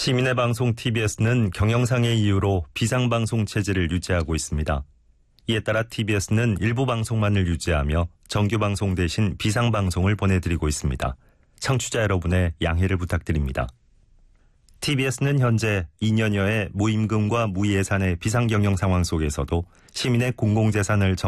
시민의 방송 TBS는 경영상의 이유로 비상방송 체제를 유지하고 있습니다. 이에 따라 TBS는 일부 방송만을 유지하며 정규방송 대신 비상방송을 보내드리고 있습니다. 청취자 여러분의 양해를 부탁드립니다. TBS는 현재 2년여의 무임금과 무예산의 비상경영 상황 속에서도 시민의 공공재산을